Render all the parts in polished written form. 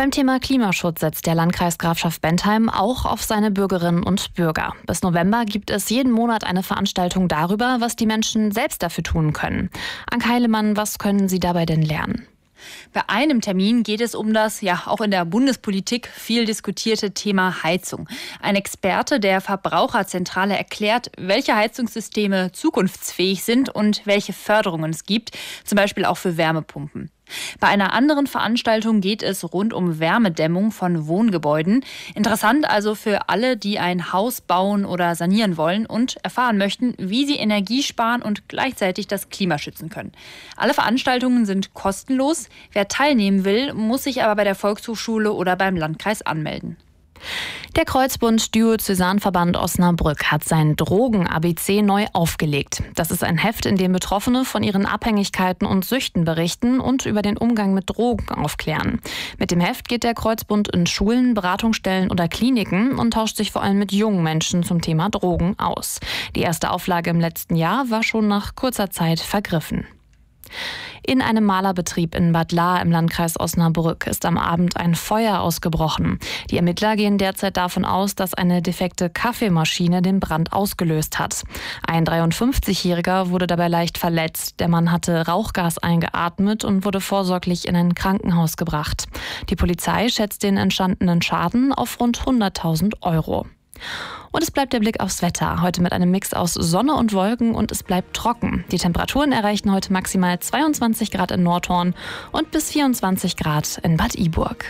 Beim Thema Klimaschutz setzt der Landkreis Grafschaft-Bentheim auch auf seine Bürgerinnen und Bürger. Bis November gibt es jeden Monat eine Veranstaltung darüber, was die Menschen selbst dafür tun können. Anke Heilemann, was können Sie dabei denn lernen? Bei einem Termin geht es um das, auch in der Bundespolitik viel diskutierte Thema Heizung. Ein Experte der Verbraucherzentrale erklärt, welche Heizungssysteme zukunftsfähig sind und welche Förderungen es gibt, zum Beispiel auch für Wärmepumpen. Bei einer anderen Veranstaltung geht es rund um Wärmedämmung von Wohngebäuden. Interessant also für alle, die ein Haus bauen oder sanieren wollen und erfahren möchten, wie sie Energie sparen und gleichzeitig das Klima schützen können. Alle Veranstaltungen sind kostenlos. Wer teilnehmen will, muss sich aber bei der Volkshochschule oder beim Landkreis anmelden. Der Kreuzbund Diözesanverband Osnabrück hat sein Drogen-ABC neu aufgelegt. Das ist ein Heft, in dem Betroffene von ihren Abhängigkeiten und Süchten berichten und über den Umgang mit Drogen aufklären. Mit dem Heft geht der Kreuzbund in Schulen, Beratungsstellen oder Kliniken und tauscht sich vor allem mit jungen Menschen zum Thema Drogen aus. Die erste Auflage im letzten Jahr war schon nach kurzer Zeit vergriffen. In einem Malerbetrieb in Bad Lahr im Landkreis Osnabrück ist am Abend ein Feuer ausgebrochen. Die Ermittler gehen derzeit davon aus, dass eine defekte Kaffeemaschine den Brand ausgelöst hat. Ein 53-Jähriger wurde dabei leicht verletzt. Der Mann hatte Rauchgas eingeatmet und wurde vorsorglich in ein Krankenhaus gebracht. Die Polizei schätzt den entstandenen Schaden auf rund 100.000 Euro. Und es bleibt der Blick aufs Wetter. Heute mit einem Mix aus Sonne und Wolken und es bleibt trocken. Die Temperaturen erreichen heute maximal 22 Grad in Nordhorn und bis 24 Grad in Bad Iburg.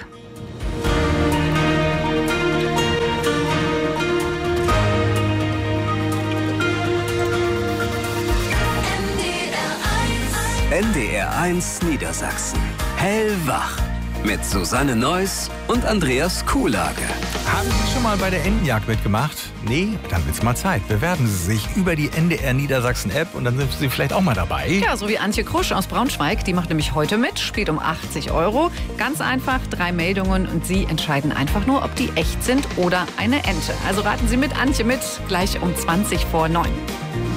NDR1 Niedersachsen. Hellwach. Mit Susanne Neuss und Andreas Kuhlage. Haben Sie schon mal bei der Entenjagd mitgemacht? Nee? Dann wird's mal Zeit. Bewerben Sie sich über die NDR Niedersachsen App und dann sind Sie vielleicht auch mal dabei. Ja, so wie Antje Krusch aus Braunschweig. Die macht nämlich heute mit, spielt um 80 Euro. Ganz einfach, 3 Meldungen und Sie entscheiden einfach nur, ob die echt sind oder eine Ente. Also raten Sie mit Antje mit, gleich um 20 vor 9.